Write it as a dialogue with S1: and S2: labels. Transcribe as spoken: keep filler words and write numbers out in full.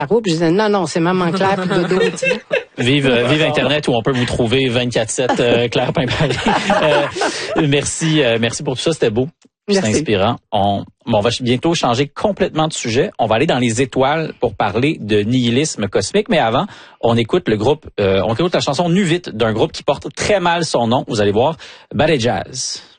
S1: Puis je disais, non, non, c'est Maman Claire puis Dodo.
S2: Vive, euh, vive Internet où on peut vous trouver vingt-quatre sept, euh, Claire Pimpari. euh, merci, euh, merci pour tout ça, c'était beau. C'est inspirant. On, bon, on va bientôt changer complètement de sujet. On va aller dans les étoiles pour parler de nihilisme cosmique. Mais avant, on écoute le groupe, euh, on écoute la chanson Nu Vite d'un groupe qui porte très mal son nom. Vous allez voir, Ballet Jazz.